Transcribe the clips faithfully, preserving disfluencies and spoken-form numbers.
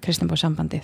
Kristniboðssambandið.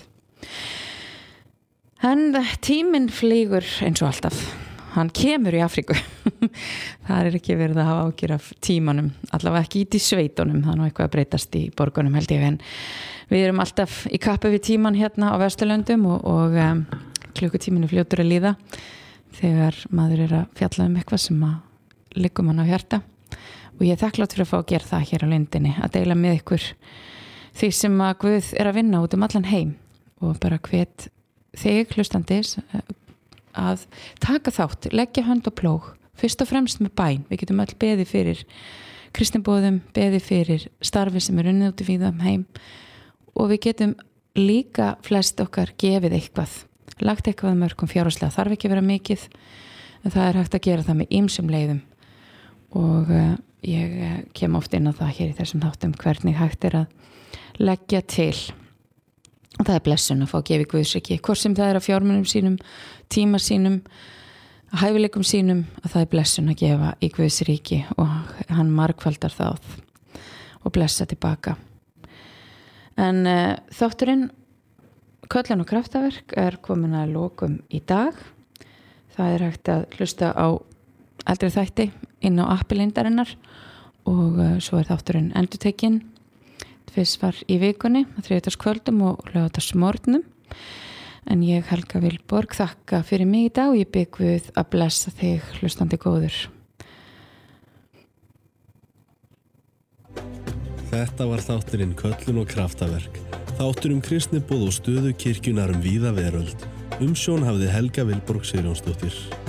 En tíminn flýgur eins og alltaf. Hann kemur í Afríku. Það er ekki verið að hafa ágjur af tímanum, allavega ekki í sveitunum, það er nú eitthvað að breytast í borgunum held ég, en við erum alltaf í kappi við tíman hérna á Vesturlöndum og, og um, klukkutíminu fljótur að líða þegar maður er að fjalla um eitthvað sem að liggur mann á hjarta og ég er þakklátt fyrir að fá að gera það hér á Lindinni, að deila með ykkur því sem að Guð er að vinna út um allan heim og bara hvet þig hlustandis að taka þátt, leggja hönd og plóg fyrst og fremst með bæn, við getum öll beðið fyrir kristniboðum, beðið fyrir starfi sem er unnið út í víða um heim og við getum líka flest okkar gefið eitthvað lagt eitthvað mörgum fjárhagslega, þarf ekki að vera mikið en það er hægt að gera það með ýmsum leiðum og uh, ég uh, kem oft inn á það hér í þessum þáttum hvernig hægt er að leggja til og það er blessun að fá að gefa Guðsriki hvort sem það er að fjármunum sínum tíma sínum, hæfileikum sínum að það er blessun að gefa í Guðsriki og hann margfaldar það og blessa tilbaka en uh, þátturinn Köllun og kraftaverk er komin að lokum í dag. Það er hægt að hlusta á eldri þætti inn á appi Lindarinnar og uh, svo er þátturinn endurtekinn tvisvar í vikunni á þriðjudagskvöldum og laugardagsmorgnum. En ég Helga Vilborg þakka fyrir mig í dag og ég bið Guð að blessa þig hlustandi góður. Þetta var þátturinn Köllun og kraftaverk. Þáttur um kristniboð og stöðu kirkjunar um víða veröld. Umsjón hafði Helga Vilborg Sigurjónsdóttir.